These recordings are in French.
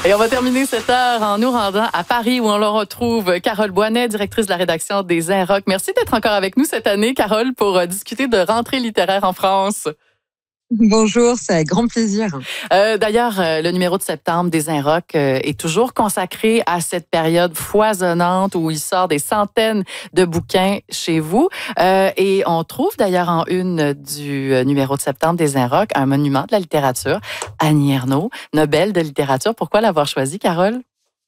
Et on va terminer cette heure en nous rendant à Paris où on le retrouve Carole Boinet, directrice de la rédaction des Inrocks. Merci d'être encore avec nous cette année, Carole, pour discuter de rentrée littéraire en France. Bonjour, c'est avec grand plaisir. D'ailleurs, le numéro de septembre des Inrocks est toujours consacré à cette période foisonnante où il sort des centaines de bouquins chez vous. Et on trouve d'ailleurs en une du numéro de septembre des Inrocks un monument de la littérature, Annie Ernaux, Nobel de littérature. Pourquoi l'avoir choisi, Carole?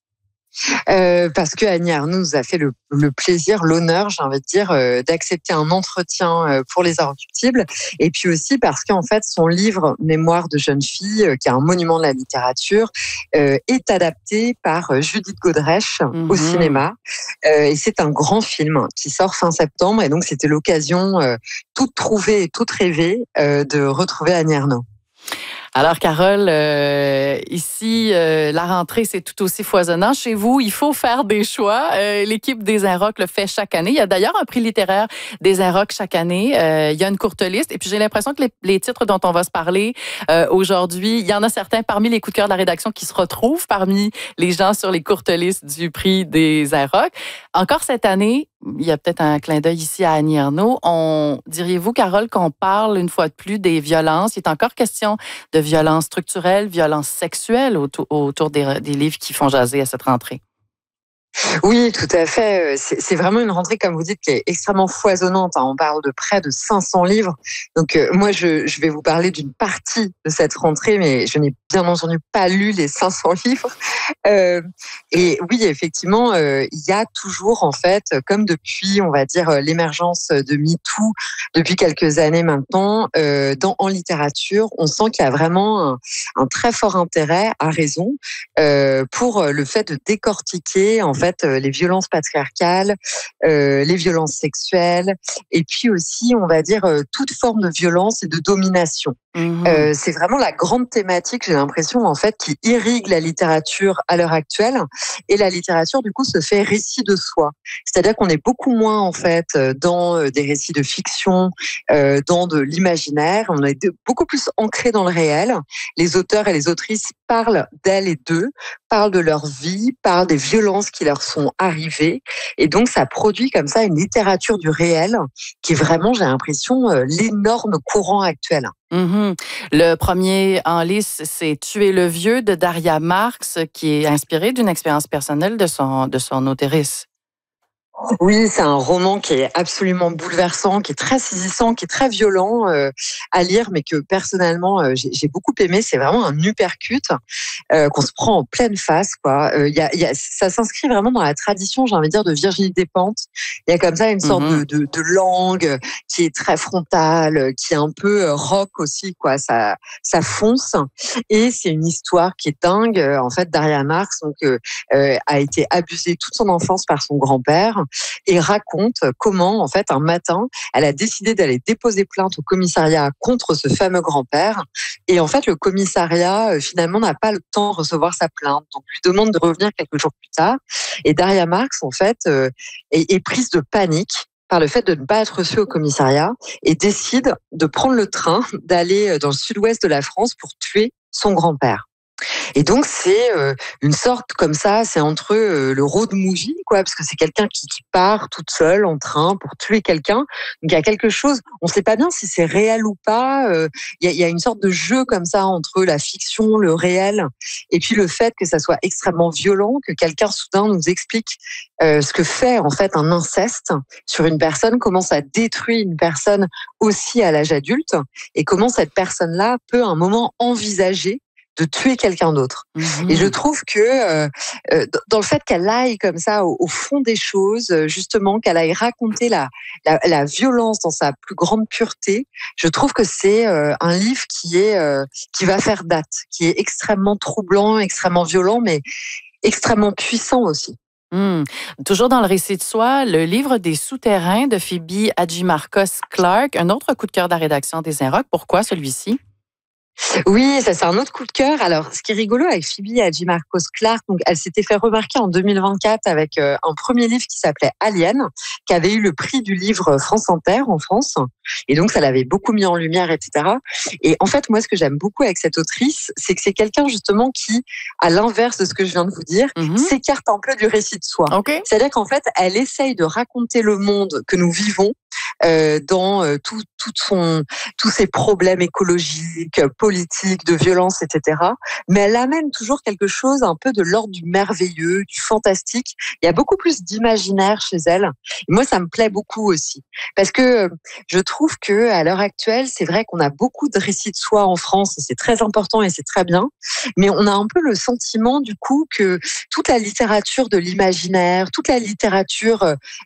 Parce que Annie Ernaux nous a fait le plaisir, l'honneur, j'ai envie de dire, d'accepter un entretien pour les Inrecuptibles. Et puis aussi parce qu'en fait, son livre Mémoire de jeune fille, qui est un monument de la littérature, est adapté par Judith Godrèche au cinéma. Et c'est un grand film qui sort fin septembre. Et donc, c'était l'occasion toute trouvée et toute rêvée de retrouver Annie Ernaux. Alors, Carole, ici, la rentrée, c'est tout aussi foisonnant. Chez vous, il faut faire des choix. L'équipe des Inrocks le fait chaque année. Il y a d'ailleurs un prix littéraire des Inrocks chaque année. Il y a une courte liste. Et puis, j'ai l'impression que les titres dont on va se parler aujourd'hui, il y en a certains parmi les coups de cœur de la rédaction qui se retrouvent parmi les gens sur les courtes listes du prix des Inrocks. Encore cette année, il y a peut-être un clin d'œil ici à Annie Ernaux. Diriez-vous, Carole, qu'on parle une fois de plus des violences? Il est encore question de violences structurelles, violences sexuelles autour des livres qui font jaser à cette rentrée. Oui, tout à fait. C'est vraiment une rentrée, comme vous dites, qui est extrêmement foisonnante. On parle de près de 500 livres. Donc, moi, je vais vous parler d'une partie de cette rentrée, mais je n'ai bien entendu pas lu les 500 livres. Et oui, effectivement, il y a toujours, en fait, comme depuis, on va dire, l'émergence de MeToo, depuis quelques années maintenant, en littérature, on sent qu'il y a vraiment un très fort intérêt, à raison, pour le fait de décortiquer, en fait, les violences patriarcales, les violences sexuelles, et puis aussi, on va dire, toute forme de violence et de domination. C'est vraiment la grande thématique, j'ai l'impression, en fait, qui irrigue la littérature à l'heure actuelle. Et la littérature, du coup, se fait récit de soi. C'est-à-dire qu'on est beaucoup moins, en fait, dans des récits de fiction, dans de l'imaginaire. On est beaucoup plus ancré dans le réel. Les auteurs et les autrices parlent d'elles et d'eux, parlent de leur vie, parlent des violences qui leur sont arrivées. Et donc, ça produit comme ça une littérature du réel qui est vraiment, j'ai l'impression, l'énorme courant actuel. Le premier en liste, c'est Tuer le vieux de Daria Marx, qui est inspiré d'une expérience personnelle de son auteurice. Oui, c'est un roman qui est absolument bouleversant, qui est très saisissant, qui est très violent à lire, mais que personnellement j'ai beaucoup aimé. C'est vraiment un uppercut qu'on se prend en pleine face, quoi. Ça s'inscrit vraiment dans la tradition, j'ai envie de dire, de Virginie Despentes. Il y a comme ça une sorte de langue qui est très frontale, qui est un peu rock aussi, quoi. Ça fonce, et c'est une histoire qui est dingue. En fait, Daria Marx a été abusée toute son enfance par son grand-père, et raconte comment, en fait, un matin, elle a décidé d'aller déposer plainte au commissariat contre ce fameux grand-père. Et en fait, le commissariat, finalement, n'a pas le temps de recevoir sa plainte. Donc, lui demande de revenir quelques jours plus tard. Et Daria Marx, en fait, est prise de panique par le fait de ne pas être reçue au commissariat, et décide de prendre le train, d'aller dans le sud-ouest de la France pour tuer son grand-père. Et donc, c'est une sorte comme ça, c'est entre le road movie, quoi, parce que c'est quelqu'un qui part toute seule en train pour tuer quelqu'un. Donc, il y a quelque chose, on ne sait pas bien si c'est réel ou pas. Il y a une sorte de jeu comme ça entre la fiction, le réel, et puis le fait que ça soit extrêmement violent, que quelqu'un soudain nous explique ce que fait en fait un inceste sur une personne, comment ça détruit une personne aussi à l'âge adulte, et comment cette personne-là peut à un moment envisager de tuer quelqu'un d'autre. Et je trouve que dans le fait qu'elle aille comme ça au fond des choses, justement, qu'elle aille raconter la violence dans sa plus grande pureté, je trouve que c'est un livre qui va faire date, qui est extrêmement troublant, extrêmement violent, mais extrêmement puissant aussi. Toujours dans le récit de soi, le livre des souterrains de Phoebe Hadjimarkos Clarke, un autre coup de cœur de la rédaction des Inrocks. Pourquoi celui-ci? Oui, ça c'est un autre coup de cœur. Alors, ce qui est rigolo avec Phoebe Hadjimarkos-Clarke, donc elle s'était fait remarquer en 2024 avec un premier livre qui s'appelait Alien, qui avait eu le prix du livre France Inter en France, et donc ça l'avait beaucoup mis en lumière, etc. Et en fait, moi, ce que j'aime beaucoup avec cette autrice, c'est que c'est quelqu'un justement qui, à l'inverse de ce que je viens de vous dire, s'écarte un peu du récit de soi. OK. C'est-à-dire qu'en fait, elle essaye de raconter le monde que nous vivons dans tous ces problèmes écologiques, politiques, de violence, etc. Mais elle amène toujours quelque chose un peu de l'ordre du merveilleux, du fantastique. Il y a beaucoup plus d'imaginaire chez elle. Et moi, ça me plaît beaucoup aussi. Parce que je trouve que à l'heure actuelle, c'est vrai qu'on a beaucoup de récits de soi en France, et c'est très important et c'est très bien. Mais on a un peu le sentiment, du coup, que toute la littérature de l'imaginaire, toute la littérature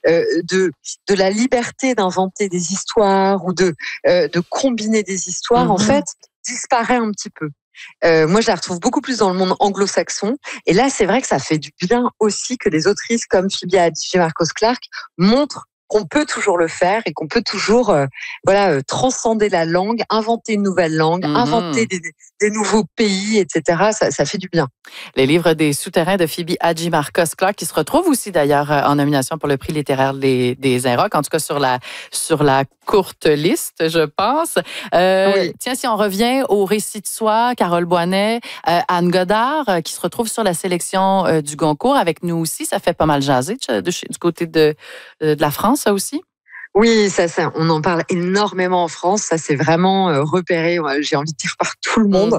de la liberté d'inventer des histoires ou de combiner des histoires, en fait, disparaît un petit peu. Moi, je la retrouve beaucoup plus dans le monde anglo-saxon. Et là, c'est vrai que ça fait du bien aussi que des autrices comme Phoebe Hadjimarkos-Clarke montrent qu'on peut toujours le faire et qu'on peut toujours transcender la langue, inventer une nouvelle langue, inventer des nouveaux pays, etc. Ça fait du bien. Les livres des souterrains de Phoebe Hadjimarkos-Clarke, qui se retrouve aussi d'ailleurs en nomination pour le prix littéraire des Inrocks, en tout cas sur la courte liste, je pense. Oui. Tiens, si on revient au récit de soi, Carole Boinet, Anne Godard, qui se retrouve sur la sélection du Goncourt avec nous aussi, ça fait pas mal jaser du côté de la France, ça aussi? Oui, ça, on en parle énormément en France. Ça, c'est vraiment repéré, j'ai envie de dire, par tout le monde.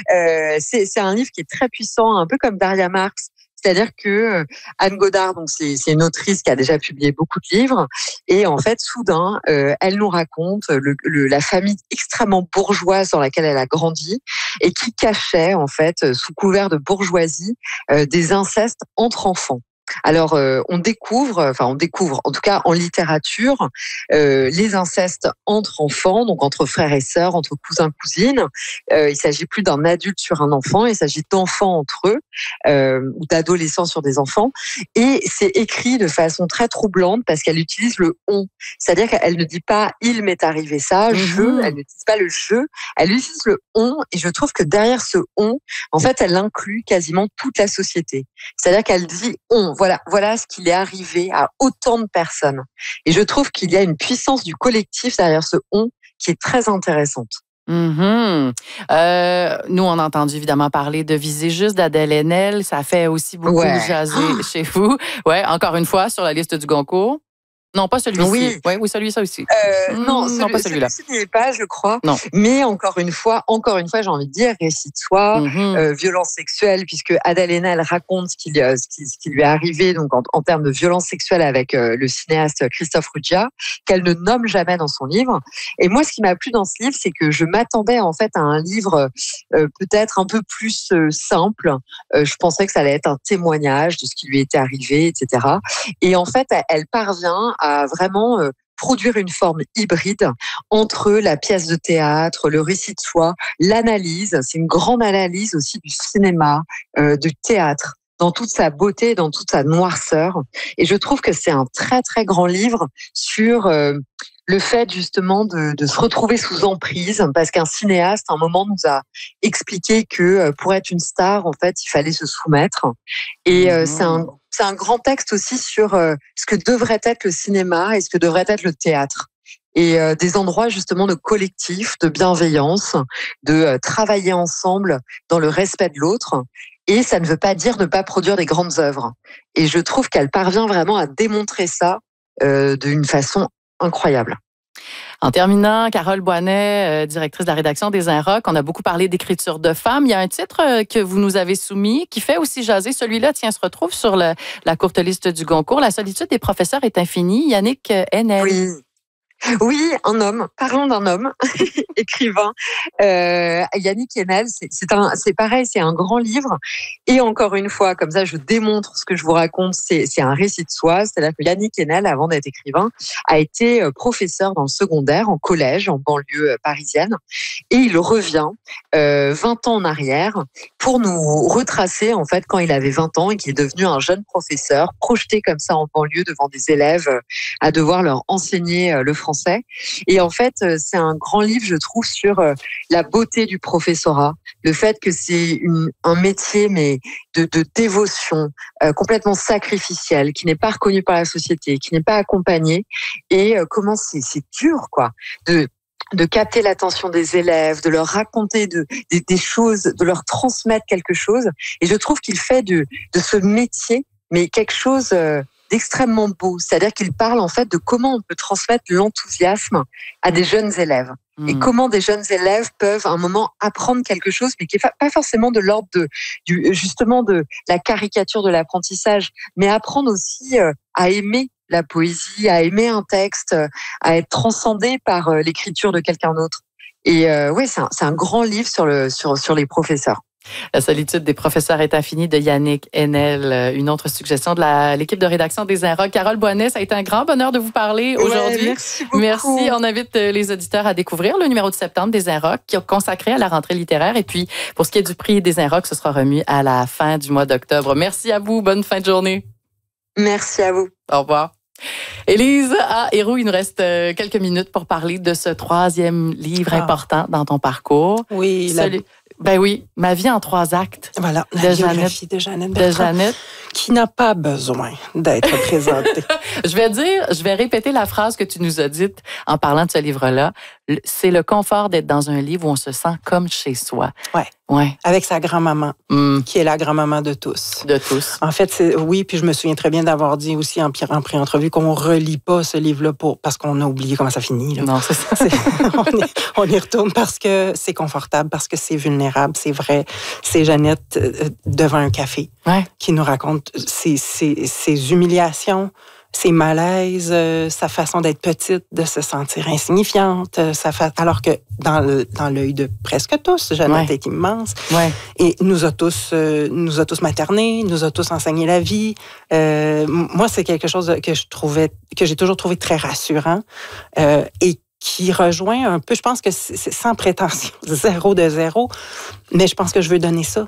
C'est un livre qui est très puissant, un peu comme Daria Marx. C'est-à-dire que Anne Godard, donc c'est une autrice qui a déjà publié beaucoup de livres, et en fait, soudain, elle nous raconte la famille extrêmement bourgeoise dans laquelle elle a grandi et qui cachait, en fait, sous couvert de bourgeoisie, des incestes entre enfants. Alors, on découvre, en tout cas en littérature, les incestes entre enfants, donc entre frères et sœurs, entre cousins cousines. Il s'agit plus d'un adulte sur un enfant, il s'agit d'enfants entre eux, ou d'adolescents sur des enfants. Et c'est écrit de façon très troublante parce qu'elle utilise le on, c'est-à-dire qu'elle ne dit pas il m'est arrivé ça, je, elle ne dit pas le je, elle utilise le on. Et je trouve que derrière ce on, en fait, elle inclut quasiment toute la société. C'est-à-dire qu'elle dit on. Voilà ce qu'il est arrivé à autant de personnes. Et je trouve qu'il y a une puissance du collectif derrière ce on qui est très intéressante. Nous, on a entendu évidemment parler de Viser juste d'Adèle Haenel. Ça fait aussi beaucoup jaser chez vous. Ouais, encore une fois, sur la liste du Goncourt. Non, pas celui-ci. Oui, celui-ci aussi. Non, pas celui-là. Celui-ci n'y est pas, je crois. Non. Mais encore une fois, j'ai envie de dire, récit de soi, violence sexuelle, puisque Adèle Haenel raconte ce qui lui est arrivé donc en termes de violence sexuelle avec le cinéaste Christophe Ruggia, qu'elle ne nomme jamais dans son livre. Et moi, ce qui m'a plu dans ce livre, c'est que je m'attendais en fait à un livre peut-être un peu plus simple. Je pensais que ça allait être un témoignage de ce qui lui était arrivé, etc. Et en fait, elle parvient à vraiment produire une forme hybride entre la pièce de théâtre, le récit de soi, l'analyse. C'est une grande analyse aussi du cinéma, du théâtre, dans toute sa beauté, dans toute sa noirceur. Et je trouve que c'est un très, très grand livre sur le fait justement de se retrouver sous emprise, parce qu'un cinéaste, à un moment, nous a expliqué que pour être une star, en fait, il fallait se soumettre. Et c'est un grand texte aussi sur ce que devrait être le cinéma et ce que devrait être le théâtre. Et des endroits justement de collectif, de bienveillance, de travailler ensemble dans le respect de l'autre. Et ça ne veut pas dire ne pas produire des grandes œuvres. Et je trouve qu'elle parvient vraiment à démontrer ça d'une façon incroyable. En terminant, Carole Boinet, directrice de la rédaction des Inrocks, on a beaucoup parlé d'écriture de femmes. Il y a un titre que vous nous avez soumis qui fait aussi jaser. Celui-là, se retrouve sur la courte liste du Goncourt. La solitude des professeurs est infinie. Yannick Haenel. Oui, un homme. Parlons d'un homme, écrivain. Yannick Haenel, c'est pareil, c'est un grand livre. Et encore une fois, comme ça, je démontre ce que je vous raconte, c'est un récit de soi. C'est-à-dire que Yannick Haenel, avant d'être écrivain, a été professeur dans le secondaire, en collège, en banlieue parisienne. Et il revient 20 ans en arrière pour nous retracer, en fait, quand il avait 20 ans et qu'il est devenu un jeune professeur, projeté comme ça en banlieue devant des élèves, à devoir leur enseigner le français français. Et en fait, c'est un grand livre, je trouve, sur la beauté du professorat, le fait que c'est un métier mais de dévotion complètement sacrificiel, qui n'est pas reconnu par la société, qui n'est pas accompagné, et comment c'est dur, quoi, de capter l'attention des élèves, de leur raconter des choses, de leur transmettre quelque chose. Et je trouve qu'il fait de ce métier mais quelque chose d'extrêmement beau. C'est-à-dire qu'il parle en fait de comment on peut transmettre l'enthousiasme à des jeunes élèves. Et comment des jeunes élèves peuvent à un moment apprendre quelque chose, mais qui n'est pas forcément de l'ordre justement de la caricature de l'apprentissage, mais apprendre aussi à aimer la poésie, à aimer un texte, à être transcendé par l'écriture de quelqu'un d'autre. Et ouais, c'est un grand livre sur les professeurs. La solitude des professeurs est infinie de Yannick Haenel, une autre suggestion de l'équipe de rédaction des Inrocks. Carole Boisnet, ça a été un grand bonheur de vous parler aujourd'hui. Merci beaucoup. Merci. On invite les auditeurs à découvrir le numéro de septembre des Inrocks qui est consacré à la rentrée littéraire. Et puis, pour ce qui est du prix des Inrocks, ce sera remis à la fin du mois d'octobre. Merci à vous. Bonne fin de journée. Merci à vous. Au revoir. Élise Héroux, il nous reste quelques minutes pour parler de ce 3e livre important dans ton parcours. Oui. Ben oui, Ma vie en 3 actes. Voilà, la biographie de Jeannette Bertrand, qui n'a pas besoin d'être présentée. Je vais répéter la phrase que tu nous as dite en parlant de ce livre-là. C'est le confort d'être dans un livre où on se sent comme chez soi. Ouais. Avec sa grand-maman, qui est la grand-maman de tous. De tous. En fait, oui, puis je me souviens très bien d'avoir dit aussi en pré-entrevue qu'on ne relit pas ce livre-là parce qu'on a oublié comment ça finit. Là. Non, c'est ça. On y retourne parce que c'est confortable, parce que c'est vulnérable, c'est vrai. C'est Jeannette devant un café qui nous raconte ses humiliations, ses malaises, sa façon d'être petite, de se sentir insignifiante, alors que dans l'œil de presque tous, Jeannette est immense. Et nous a tous maternés, nous a tous enseigné la vie. Moi, c'est quelque chose que j'ai toujours trouvé très rassurant et qui rejoint un peu, je pense que c'est sans prétention, 0 de 0, mais je pense que je veux donner ça.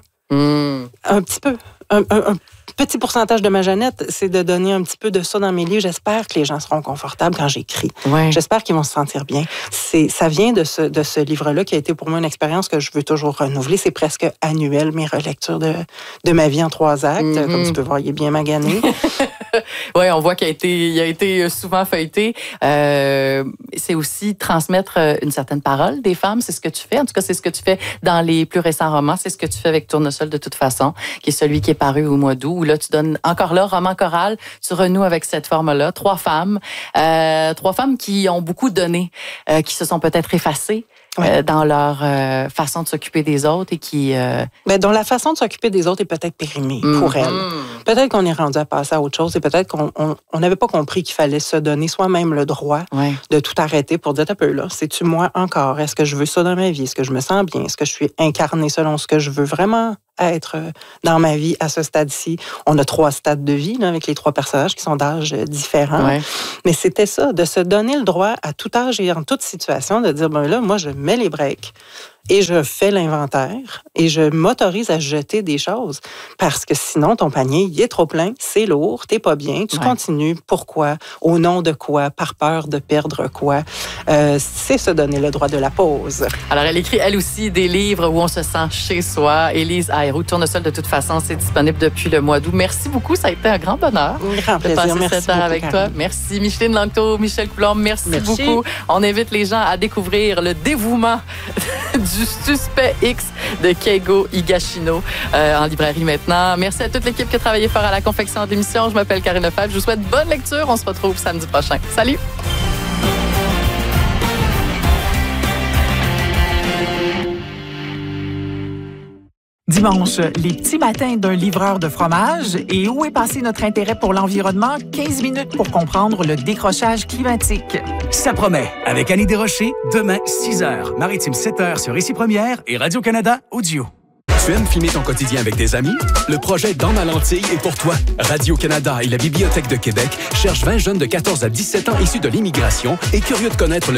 Un petit peu. Un petit pourcentage de ma Jeannette, c'est de donner un petit peu de ça dans mes livres. J'espère que les gens seront confortables quand j'écris. J'espère qu'ils vont se sentir bien. Ça vient de ce livre-là qui a été pour moi une expérience que je veux toujours renouveler. C'est presque annuel, mes relectures de ma vie en 3 actes. Comme tu peux voir, il est bien magané. Oui, on voit qu'il a été souvent feuilleté. C'est aussi transmettre une certaine parole des femmes. C'est ce que tu fais. En tout cas, c'est ce que tu fais dans les plus récents romans. C'est ce que tu fais avec Tournesol de toute façon, qui est celui qui est paru au mois d'août. Où là, tu donnes encore là, roman choral, tu renoues avec cette forme-là. 3 femmes. 3 femmes qui ont beaucoup donné, qui se sont peut-être effacées. Dans leur façon de s'occuper des autres et qui... dont la façon de s'occuper des autres est peut-être périmée pour elles. Peut-être qu'on est rendu à passer à autre chose et peut-être qu'on n'avait pas compris qu'il fallait se donner soi-même le droit de tout arrêter pour dire un peu là, c'est-tu moi encore? Est-ce que je veux ça dans ma vie? Est-ce que je me sens bien? Est-ce que je suis incarnée selon ce que je veux vraiment être dans ma vie à ce stade-ci? On a 3 stades de vie là, avec les 3 personnages qui sont d'âge différents. Mais c'était ça, de se donner le droit à tout âge et en toute situation de dire, là, moi, je mets les breaks et je fais l'inventaire et je m'autorise à jeter des choses parce que sinon, ton panier, il est trop plein, c'est lourd, t'es pas bien, tu continues. Pourquoi? Au nom de quoi? Par peur de perdre quoi? C'est se donner le droit de la pause. Alors, elle écrit, elle aussi, des livres où on se sent chez soi. Élise Héroux, Tournesol de toute façon, c'est disponible depuis le mois d'août. Merci beaucoup, ça a été un grand bonheur. Un grand plaisir, de passer merci cette heure avec toi. Karine. Merci Micheline Langto, Michel Coulombe, merci beaucoup. On invite les gens à découvrir le dévouement du suspect X de Keigo Higashino en librairie maintenant. Merci à toute l'équipe qui a travaillé fort à la confection d'émissions. Je m'appelle Karine Lefebvre. Je vous souhaite bonne lecture. On se retrouve samedi prochain. Salut! Dimanche, les petits matins d'un livreur de fromage. Et où est passé notre intérêt pour l'environnement? 15 minutes pour comprendre le décrochage climatique. Ça promet. Avec Annie Desrochers, demain, 6h, Maritime 7h sur Ici Première et Radio-Canada Audio. Tu aimes filmer ton quotidien avec tes amis? Le projet Dans ma lentille est pour toi. Radio-Canada et la Bibliothèque de Québec cherchent 20 jeunes de 14 à 17 ans issus de l'immigration et curieux de connaître le